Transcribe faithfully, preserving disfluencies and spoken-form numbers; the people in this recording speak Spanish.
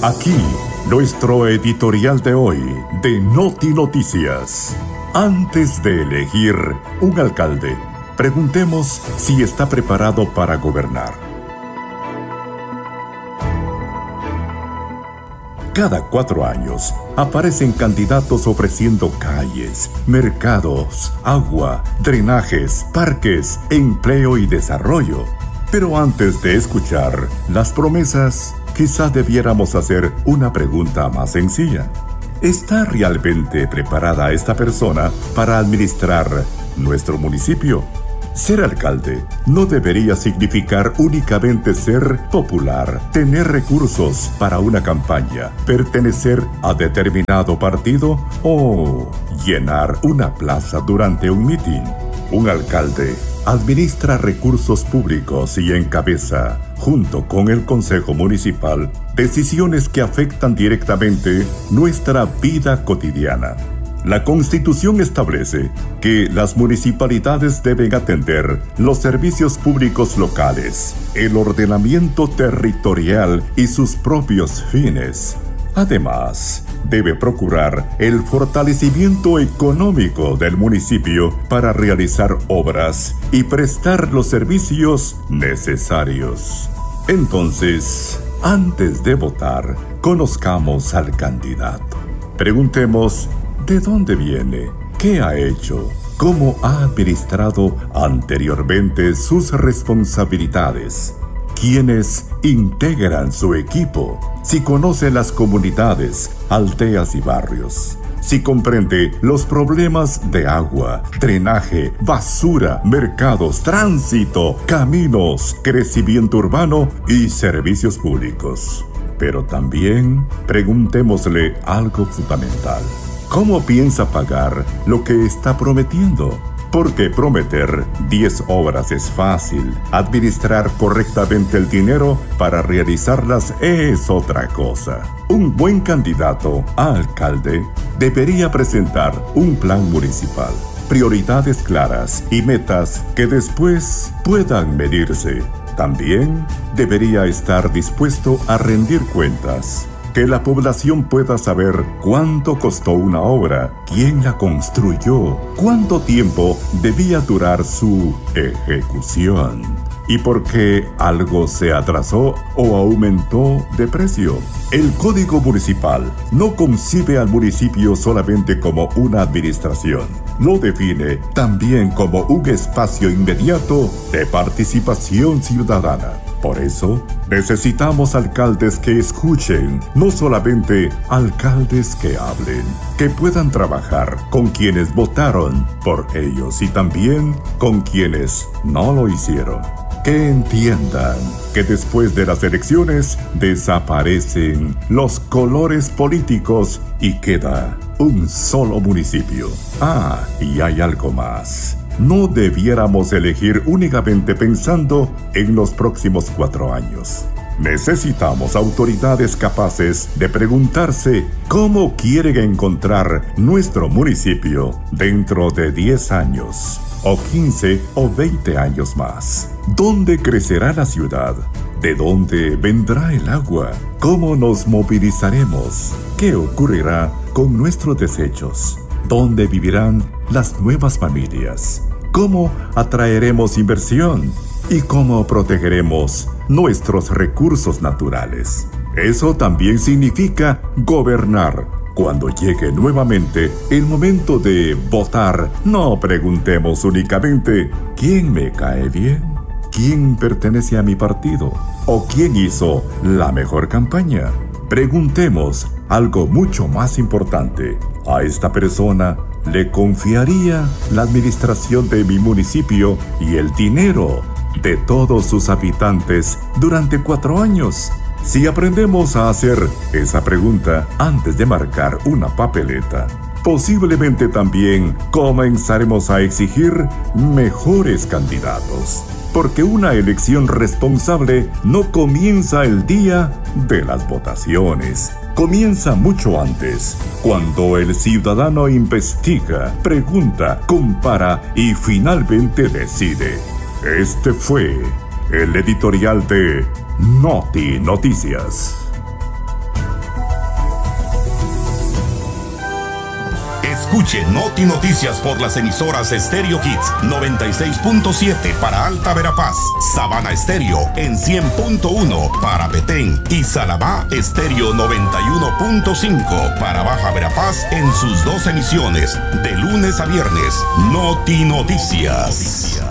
Aquí, nuestro editorial de hoy de Noti Noticias. Antes de elegir un alcalde, preguntemos si está preparado para gobernar. Cada cuatro años aparecen candidatos ofreciendo calles, mercados, agua, drenajes, parques, empleo y desarrollo. Pero antes de escuchar las promesas, quizás debiéramos hacer una pregunta más sencilla. ¿Está realmente preparada esta persona para administrar nuestro municipio? Ser alcalde no debería significar únicamente ser popular, tener recursos para una campaña, pertenecer a determinado partido o llenar una plaza durante un mitin. Un alcalde administra recursos públicos y encabeza, junto con el Consejo Municipal, decisiones que afectan directamente nuestra vida cotidiana. La Constitución establece que las municipalidades deben atender los servicios públicos locales, el ordenamiento territorial y sus propios fines. Además, debe procurar el fortalecimiento económico del municipio para realizar obras y prestar los servicios necesarios. Entonces, antes de votar, conozcamos al candidato. Preguntemos: ¿de dónde viene? ¿Qué ha hecho? ¿Cómo ha administrado anteriormente sus responsabilidades? ¿Quiénes integran su equipo? Si conoce las comunidades, aldeas y barrios. Si comprende los problemas de agua, drenaje, basura, mercados, tránsito, caminos, crecimiento urbano y servicios públicos. Pero también preguntémosle algo fundamental. ¿Cómo piensa pagar lo que está prometiendo? Porque prometer diez obras es fácil. Administrar correctamente el dinero para realizarlas es otra cosa. Un buen candidato a alcalde debería presentar un plan municipal, prioridades claras y metas que después puedan medirse. También debería estar dispuesto a rendir cuentas. Que la población pueda saber cuánto costó una obra, quién la construyó, cuánto tiempo debía durar su ejecución y por qué algo se atrasó o aumentó de precio. El Código Municipal no concibe al municipio solamente como una administración. Lo define también como un espacio inmediato de participación ciudadana. Por eso, necesitamos alcaldes que escuchen, no solamente alcaldes que hablen, que puedan trabajar con quienes votaron por ellos y también con quienes no lo hicieron. Que entiendan que después de las elecciones desaparecen los colores políticos y queda un solo municipio. Ah, y hay algo más. No debiéramos elegir únicamente pensando en los próximos cuatro años. Necesitamos autoridades capaces de preguntarse cómo quieren encontrar nuestro municipio dentro de diez años, o quince o veinte años más. ¿Dónde crecerá la ciudad? ¿De dónde vendrá el agua? ¿Cómo nos movilizaremos? ¿Qué ocurrirá con nuestros desechos? ¿Dónde vivirán las nuevas familias? ¿Cómo atraeremos inversión? ¿Y cómo protegeremos nuestros recursos naturales? Eso también significa gobernar. Cuando llegue nuevamente el momento de votar, no preguntemos únicamente ¿quién me cae bien? ¿Quién pertenece a mi partido? ¿O quién hizo la mejor campaña? Preguntemos algo mucho más importante. ¿A esta persona le confiaría la administración de mi municipio y el dinero de todos sus habitantes durante cuatro años? Si aprendemos a hacer esa pregunta antes de marcar una papeleta, posiblemente también comenzaremos a exigir mejores candidatos. Porque una elección responsable no comienza el día de las votaciones. Comienza mucho antes, cuando el ciudadano investiga, pregunta, compara y finalmente decide. Este fue el editorial de Noti Noticias. Escuche Noti Noticias por las emisoras Stereo Hits noventa y seis punto siete para Alta Verapaz, Sabana Estéreo en cien punto uno para Petén y Salamá Estéreo noventa y uno punto cinco para Baja Verapaz en sus dos emisiones de lunes a viernes. Noti Noticias.